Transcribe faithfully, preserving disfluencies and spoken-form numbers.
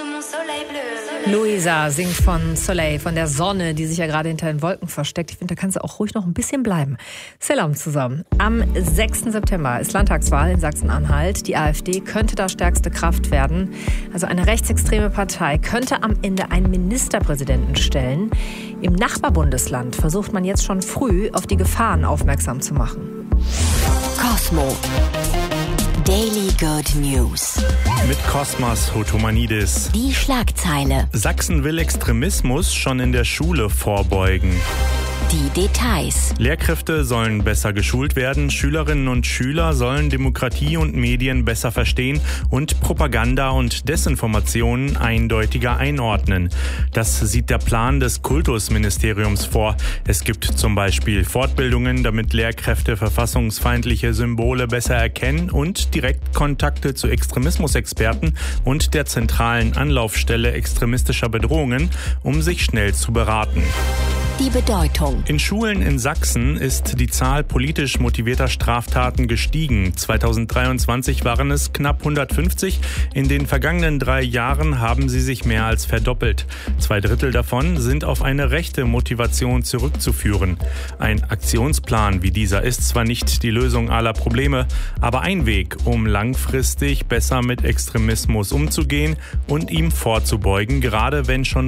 Luisa singt von Soleil, von der Sonne, die sich ja gerade hinter den Wolken versteckt. Ich finde, da kannst du auch ruhig noch ein bisschen bleiben. Salam zusammen. Am sechsten September ist Landtagswahl in Sachsen-Anhalt. Die AfD könnte da stärkste Kraft werden. Also eine rechtsextreme Partei könnte am Ende einen Ministerpräsidenten stellen. Im Nachbarbundesland versucht man jetzt schon früh auf die Gefahren aufmerksam zu machen. Cosmo. Daily Good News. Mit Kosmas Hotomanidis. Die Schlagzeile. Sachsen will Extremismus schon in der Schule vorbeugen. Die Details. Lehrkräfte sollen besser geschult werden, Schülerinnen und Schüler sollen Demokratie und Medien besser verstehen und Propaganda und Desinformationen eindeutiger einordnen. Das sieht der Plan des Kultusministeriums vor. Es gibt zum Beispiel Fortbildungen, damit Lehrkräfte verfassungsfeindliche Symbole besser erkennen und Direktkontakte zu Extremismusexperten und der zentralen Anlaufstelle extremistischer Bedrohungen, um sich schnell zu beraten. Die Bedeutung. In Schulen in Sachsen ist die Zahl politisch motivierter Straftaten gestiegen. zweitausenddreiundzwanzig waren es knapp hundertfünfzig. In den vergangenen drei Jahren haben sie sich mehr als verdoppelt. Zwei Drittel davon sind auf eine rechte Motivation zurückzuführen. Ein Aktionsplan wie dieser ist zwar nicht die Lösung aller Probleme, aber ein Weg, um langfristig besser mit Extremismus umzugehen und ihm vorzubeugen, gerade wenn schon